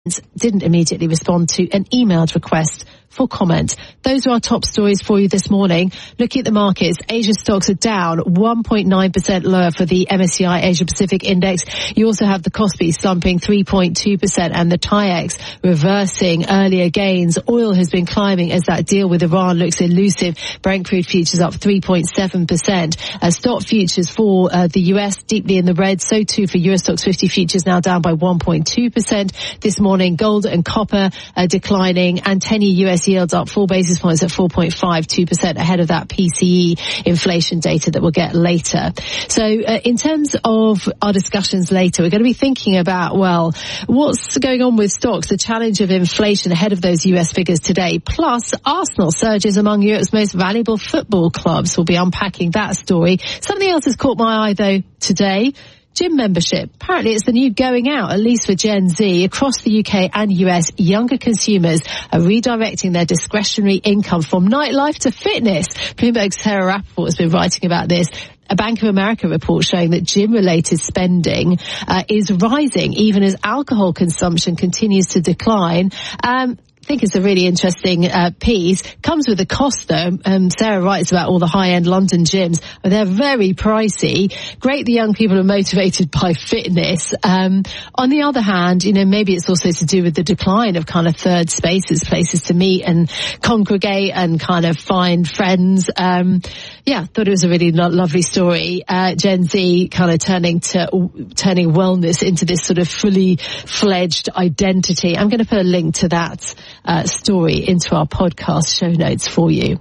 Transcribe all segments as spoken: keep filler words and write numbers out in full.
didn't immediately respond to an emailed request for comment. Those are our top stories for you this morning. Looking at the markets, Asia stocks are down one point nine percent lower for the M S C I Asia Pacific Index. You also have the Kospi slumping three point two percent and the T I E X reversing earlier gains. Oil has been climbing as that deal with Iran looks elusive. Brent crude futures up three point seven percent. As stock futures for uh, the U S deeply in the red, so too for Eurostoxx fifty futures now down by one point two percent. This morning, gold and copper are declining and ten-year U S yields up four basis points at four point five two percent ahead of that P C E inflation data that we'll get later. So uh, in terms of our discussions later, we're going to be thinking about, well, what's going on with stocks, the challenge of inflation ahead of those U S figures today, plus Arsenal surges among Europe's most valuable football clubs. We'll be unpacking that story. Something else has caught my eye, though, today. Gym membership. Apparently it's the new going out, at least for Gen Z. Across the U K and U S, younger consumers are redirecting their discretionary income from nightlife to fitness. Bloomberg's Sarah Rappaport has been writing about this. A Bank of America report showing that gym-related spending uh, is rising even as alcohol consumption continues to decline. Um, I think it's a really interesting uh, piece. Comes with a cost, though. Um, Sarah writes about all the high-end London gyms. They're very pricey. Great the young people are motivated by fitness. Um, on the other hand, you know, maybe it's also to do with the decline of kind of third spaces, places to meet and congregate and kind of find friends. Um, yeah, thought it was a really lo- lovely story. Uh, Gen Z kind of turning to turning wellness into this sort of fully fledged identity. I'm going to put a link to that Uh, story into our podcast show notes for you.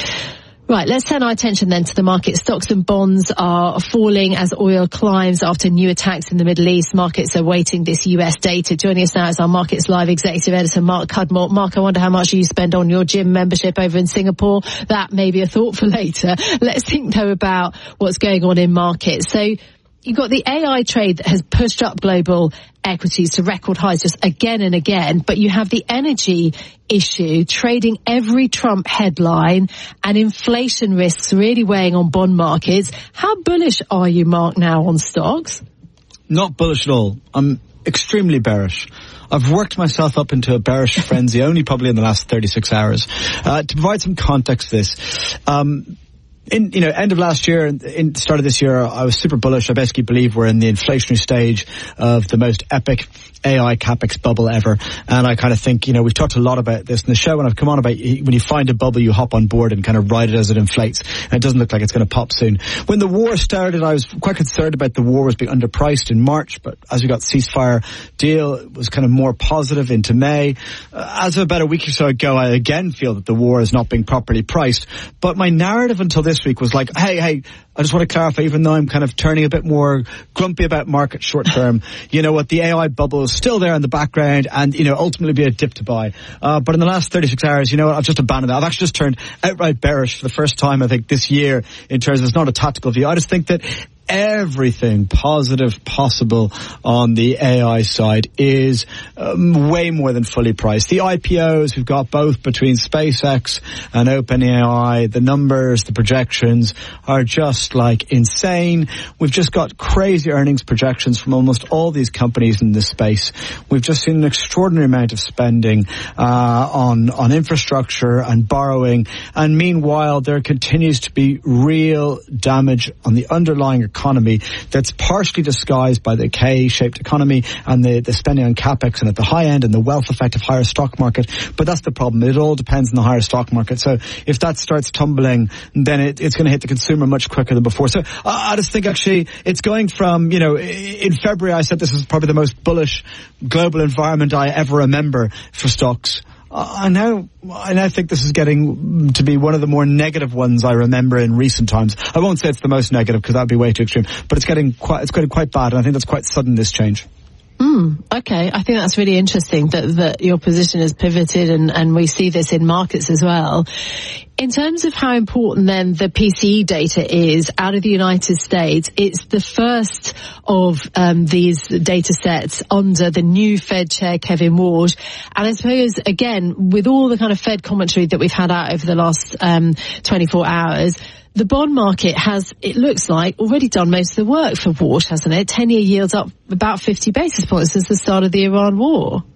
Right, let's turn our attention then to the market. Stocks and bonds are falling as oil climbs after new attacks in the Middle East. Markets are waiting this U S data. Joining us now is our Markets Live executive editor, Mark Cudmore. Mark, I wonder how much you spend on your gym membership over in Singapore. That may be a thought for later. Let's think, though, about what's going on in markets. So you've got the A I trade that has pushed up global equities to record highs just again and again, but you have the energy issue trading every Trump headline and inflation risks really weighing on bond markets. How bullish are you, Mark, now on stocks? Not bullish at all. I'm extremely bearish. I've worked myself up into a bearish frenzy only probably in the last thirty-six hours. Uh, to provide some context to this, um, In, you know, end of last year, in start of this year, I was super bullish. I basically believe we're in the inflationary stage of the most epic A I capex bubble ever. And I kind of think, you know, we've talked a lot about this in the show, and I've come on about when you find a bubble, you hop on board and kind of ride it as it inflates. And it doesn't look like it's going to pop soon. When the war started, I was quite concerned about the war was being underpriced in March, but as we got ceasefire deal, it was kind of more positive into May. Uh, as of about a week or so ago, I again feel that the war is not being properly priced. But my narrative until this week was like, hey, hey, I just want to clarify, even though I'm kind of turning a bit more grumpy about market short term, you know what, the A I bubble is still there in the background and, you know, ultimately be a dip to buy. Uh, but in the last thirty-six hours, you know what, I've just abandoned that. I've actually just turned outright bearish for the first time, I think, this year in terms of it's not a tactical view. I just think that everything positive possible on the A I side is um, way more than fully priced. The I P Os we've got both between SpaceX and OpenAI, the numbers, the projections are just like insane. We've just got crazy earnings projections from almost all these companies in this space. We've just seen an extraordinary amount of spending uh, on, on infrastructure and borrowing. And meanwhile, there continues to be real damage on the underlying economy that's partially disguised by the K-shaped economy and the, the spending on capex and at the high end and the wealth effect of higher stock market. But that's the problem. It all depends on the higher stock market. So if that starts tumbling, then it, it's going to hit the consumer much quicker than before. So uh, I just think actually it's going from, you know, in February I said this is probably the most bullish global environment I ever remember for stocks. I now, I now think this is getting to be one of the more negative ones I remember in recent times. I won't say it's the most negative because that would be way too extreme, but it's getting quite, it's getting quite bad, and I think that's quite sudden, this change. Mm, okay, I think that's really interesting that, that your position has pivoted, and, and we see this in markets as well. In terms of how important then the P C E data is out of the United States, it's the first of um, these data sets under the new Fed chair, Kevin Warsh. And I suppose, again, with all the kind of Fed commentary that we've had out over the last um, twenty-four hours, the bond market has, it looks like, already done most of the work for Warsh, hasn't it? ten-year yields up about fifty basis points since the start of the Iran war.